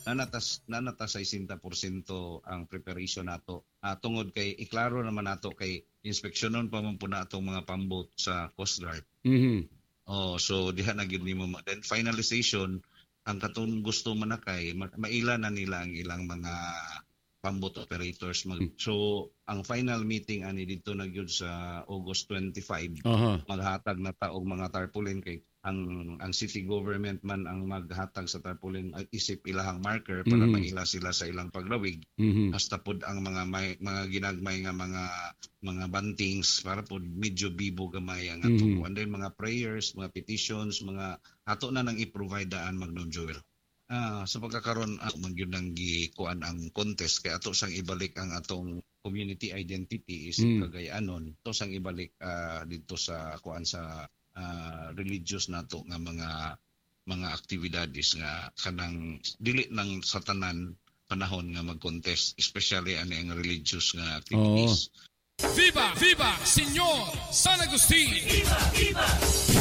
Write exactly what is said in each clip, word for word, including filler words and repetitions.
nanatas nanatas sa sixty percent ang preparation nato. Uh, tungod kay iklaro naman nato kay inspeksyonon pa man po natong mga pambot sa Coast Guard. Mhm. Oh, so diha na gyud nimo then finalization ang katong gusto manakay ma- maila na nila ang ilang mga pambot operators mag- so ang final meeting ani dito na gyud sa August twenty-five. Uh-huh. Maghatag na ta og mga tarpaulin kay ang ang city government man ang maghatag sa tarpaulin ay isip ilahang marker para Mhm. maila sila sa ilang paglawig. Mhm. Hasta pod ang mga may, mga ginagmay nga mga mga bantings para pod medyo bibo gamay ang ato Mhm. and then mga prayers, mga petitions, mga ato na nang i-provide daan Magnon Joel. Ah, sa pagkakaroon ako man gyud nang gikuan ang contest kay ato sang ibalik ang atong community identity is Mm. Cagayanon. To sang ibalik ah, dito sa kuan sa ah, religious nato nga mga mga aktibidades nga kanang dili nang sa tanan panahon nga mag-contest, especially ani ang religious nga activities. Viva! Viva! Señor San Agustin! Viva! Viva!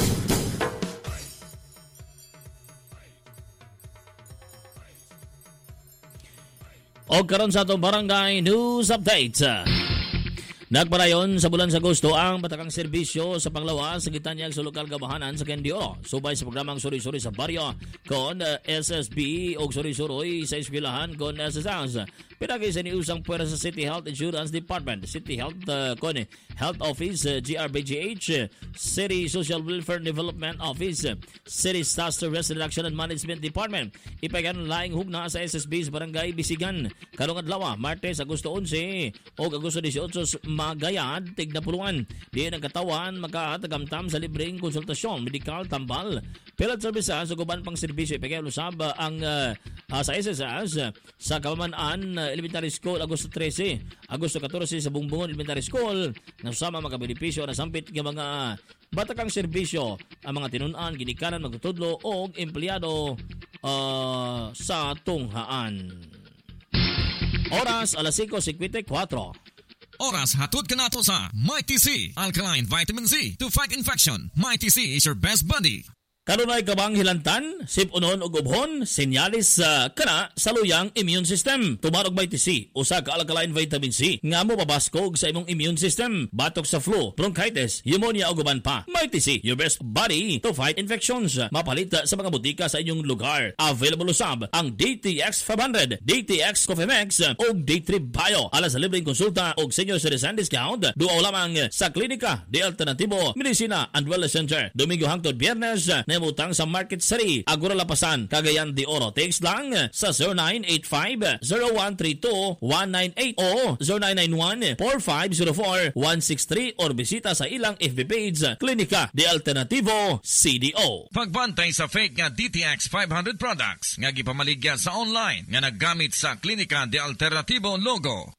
O karon sa atong barangay news update. Nagparayon sa bulan sa Agosto ang batakang serbisyo sa panglawas sa gitanyag sa lokal gabahanan sa Candioro. Subay sa programang Suri-Suri sa Baryo kon uh, S S B o Suri-Suri sa eskwelahan kon S S S. Pinagay sa niusang puwera sa City Health Insurance Department, City Health uh, kon Health Office, uh, G R B G H, uh, City Social Welfare Development Office, uh, City Disaster Risk Reduction and Management Department. Ipagan laing hugna sa S S B sa barangay Bisigan karong adlaw Martes Agosto eleven o Agosto eighteen Magayad tigna puluan. Di nagkatawan makahatagamtam sa libreng konsultasyon, medikal, tambal, pilot services sa guban pang serbisyo. Ipagay lusab ang uh, uh, sa S S S uh, sa Kamaman uh, Elementary School Agosto thirteen, Agosto fourteen sa Bungbungon Elementary School na susama mga benepisyo na sampit ng mga batakang serbisyo ang mga tinunan, ginikanan, magtutudlo o empleyado uh, sa tunghaan. Oras alas five fifty-four. Oras hatod ka nato sa Mighty C Alkaline Vitamin Z to fight infection. Mighty C is your best buddy. Kanunay kabang hilantan, sipunon o gubhon, senyalis sa uh, kana sa luyang immune system. Tumarog Mighty C, usa ka alkaline vitamin C, nga mo pabaskog sa imong immune system. Batok sa flu, bronchitis, pneumonia o guban pa. Mighty C, your best buddy to fight infections. Mapalit sa mga butika sa inyong lugar. Available usab ang D T X five hundred, D T X Coffee Max o D three Bio. Alas sa libreng konsulta o senior citizen discount. Duaw lamang sa Klinika de Alternativo Medicina and Wellness Center. Domingo hangtod Biyernes na mutang sa Market City, Agora Lapasan, Cagayan de Oro. Text lang sa zero nine eight five, zero one three two, one nine eight o zero nine nine one, four five zero four, one six three or bisita sa ilang F B page Klinika de Alternativo C D O. Pagbantay sa fake nga D T X five hundred products nga gipamaligya sa online nga naggamit sa Klinika de Alternativo logo.